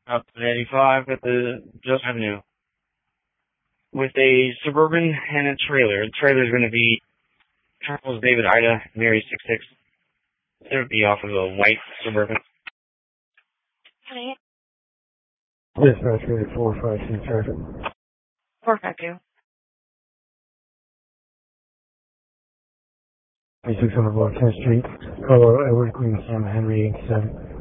Up to 85 at the Joseph Avenue. With a Suburban and a trailer. The trailer is going to be Charles David Ida Mary 66. It would be off of a white Suburban. Honey, Dispatch rated 452 traffic. 452. 2600 block 10th Street. Carlo Edward Queen Sam Henry 87.